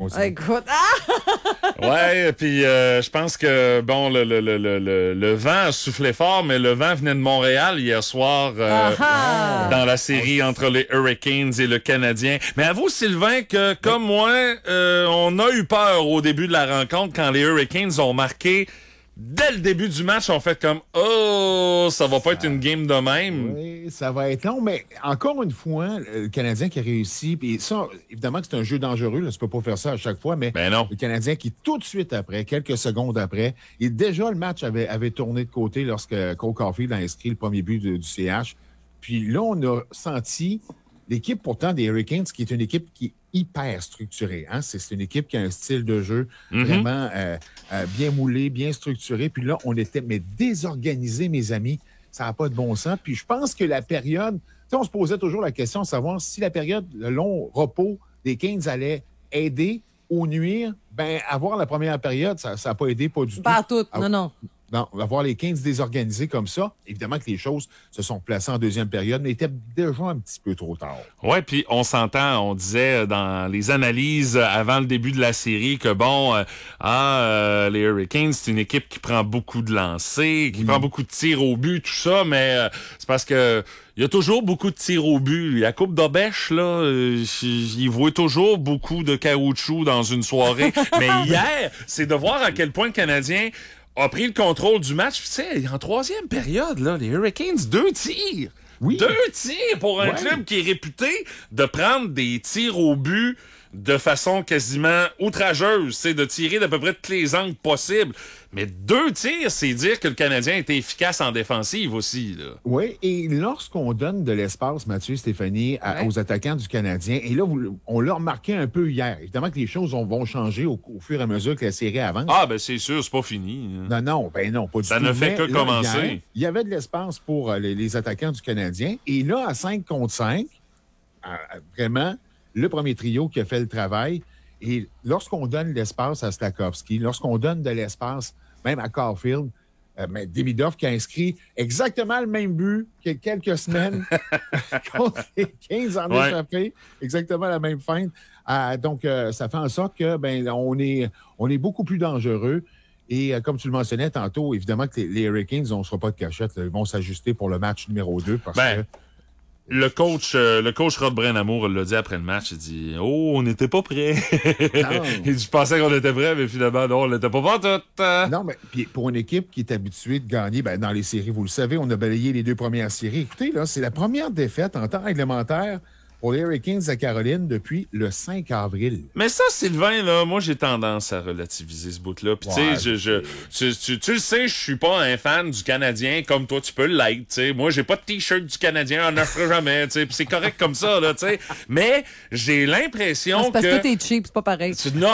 continue. Écoute, Ouais, puis je pense que, bon, le vent soufflait fort, mais le vent venait de Montréal hier soir dans la série entre les Hurricanes et le Canadien. Mais avoue, Sylvain, que comme moi, on a eu peur au début de la rencontre quand les Hurricanes ont marqué. Dès le début du match, on fait comme « Oh, ça va pas être une game de même. » Oui, ça va être long, mais encore une fois, le Canadien qui a réussi, puis ça, évidemment que c'est un jeu dangereux, là, tu peux pas faire ça à chaque fois, mais Ben non. le Canadien qui, tout de suite après, quelques secondes après, et déjà le match avait tourné de côté lorsque Cole Caulfield a inscrit le premier but du CH. Puis là, on a senti l'équipe pourtant des Hurricanes, qui est une équipe qui est hyper structurée. Hein? C'est une équipe qui a un style de jeu vraiment bien moulé, bien structuré. Puis là, on était désorganisés, mes amis. Ça n'a pas de bon sens. Puis je pense que la période... Tu sais, on se posait toujours la question de savoir si la période, le long repos des Canes allait aider ou nuire. Ben, avoir la première période, ça n'a pas aidé, pas du tout. pas tout. Non. Non, avoir les 15 désorganisés comme ça, évidemment que les choses se sont placées en deuxième période, mais étaient déjà un petit peu trop tard. Ouais, puis on s'entend, on disait dans les analyses avant le début de la série que bon, les Hurricanes, c'est une équipe qui prend beaucoup de lancers, qui prend beaucoup de tirs au but, tout ça, mais c'est parce que il y a toujours beaucoup de tirs au but. La coupe d'Obèche, là, il voit toujours beaucoup de caoutchouc dans une soirée. Mais hier, c'est de voir à quel point le Canadien a pris le contrôle du match. Tu sais, en troisième période, là, les Hurricanes, 2 tirs. Oui. 2 tirs pour un club qui est réputé de prendre des tirs au but de façon quasiment outrageuse. C'est de tirer d'à peu près tous les angles possibles. Mais 2 tirs, c'est dire que le Canadien était efficace en défensive aussi, là. Oui, et lorsqu'on donne de l'espace, Mathieu, Stéphanie, aux attaquants du Canadien, et là, on l'a remarqué un peu hier. Évidemment que les choses vont changer au fur et à mesure que la série avance. Ah, ben c'est sûr, c'est pas fini. Non, pas du tout. Ça ne fait que commencer. Hier, il y avait de l'espace pour les attaquants du Canadien. Et là, à 5 contre 5, vraiment, le premier trio qui a fait le travail. Et lorsqu'on donne l'espace à Slafkovský, lorsqu'on donne de l'espace même à Caulfield, Demidov qui a inscrit exactement le même but qu'il y a quelques semaines contre les 15 en échappé, exactement la même feinte. Donc, ça fait en sorte que on est beaucoup plus dangereux. Et comme tu le mentionnais tantôt, évidemment que les Hurricanes, on ne sera pas de cachette. Là, ils vont s'ajuster pour le match numéro 2 parce que... Le coach Rod Brennamour l'a dit après le match, il dit « Oh, on n'était pas prêts. » Il dit « Je pensais qu'on était prêts, mais finalement, non, on n'était pas tout. » Non, mais puis pour une équipe qui est habituée de gagner, dans les séries, vous le savez, on a balayé les 2 premières séries. Écoutez, là, c'est la première défaite en temps réglementaire pour les Hurricanes à Caroline depuis le 5 avril. Mais ça, Sylvain, là, moi, j'ai tendance à relativiser ce bout-là. Puis, tu sais, tu le sais, je suis pas un fan du Canadien comme toi, tu peux l'être, tu sais. Moi, j'ai pas de T-shirt du Canadien, on n'en fera jamais, tu sais. Puis c'est correct comme ça, là, tu sais. Mais j'ai l'impression c'est parce que t'es cheap, c'est pas pareil. Non,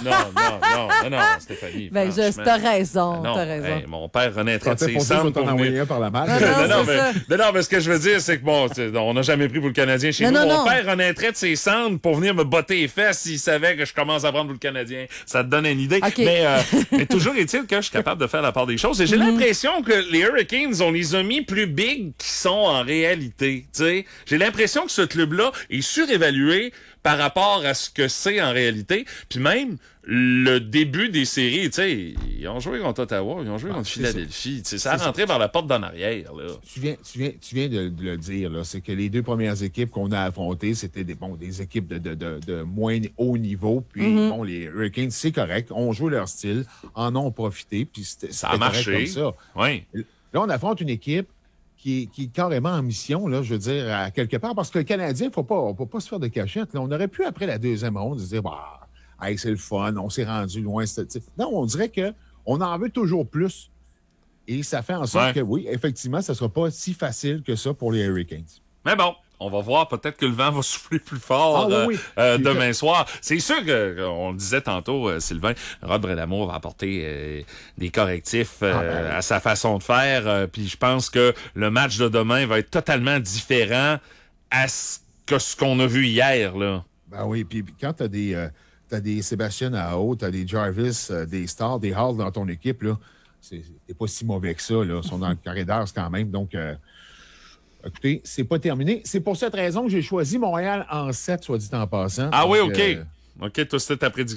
Stéphanie. T'as raison, non, t'as raison. Hey, mon père renaîtrait de ses cendres cendres pour venir... par la marque. Non, mais ce que je veux dire, c'est que, bon, on n'a jamais pris pour le Canadien chez nous. Mon père renaîtrait de ses cendres pour venir me botter les fesses s'il savait que je commence à prendre pour le Canadien. Ça te donne une idée. Okay. Mais toujours est-il que je suis capable de faire la part des choses. Et j'ai l'impression que les Hurricanes, on les a mis plus big qu'ils sont en réalité. T'sais. J'ai l'impression que ce club-là est surévalué par rapport à ce que c'est en réalité. Puis même, le début des séries, tu sais, ils ont joué contre Ottawa, ils ont joué contre Philadelphie. Ça a rentré par la porte d'en arrière. Là. Tu viens de le dire, là, c'est que les 2 premières équipes qu'on a affrontées, c'était des équipes de moins haut niveau. Puis, les Hurricanes, c'est correct, ont joué leur style, en ont profité, puis ça a marché comme ça. Oui. Là, on affronte une équipe qui est carrément en mission, là, je veux dire, à quelque part, parce que le Canadien, on ne peut pas se faire de cachette. Là. On aurait pu, après la deuxième ronde, se dire, hey, c'est le fun, on s'est rendu loin. Non, on dirait qu'on en veut toujours plus. Et ça fait en sorte que, oui, effectivement, ça ne sera pas si facile que ça pour les Hurricanes. Mais bon, on va voir. Peut-être que le vent va souffler plus fort demain soir. C'est sûr que, on le disait tantôt, Sylvain, Rod Brennamour va apporter des correctifs à sa façon de faire. Puis je pense que le match de demain va être totalement différent à ce qu'on a vu hier. Là. Ben oui, puis quand tu as t'as des Sébastien Aho, t'as des Jarvis, des Stars, des Hall dans ton équipe, là. C'est pas si mauvais que ça, là. Ils sont dans le carré d'ars quand même. Donc, écoutez, c'est pas terminé. C'est pour cette raison que j'ai choisi Montréal en 7, soit dit en passant. Ah donc, oui, OK. OK, toi, c'était ta prédiction.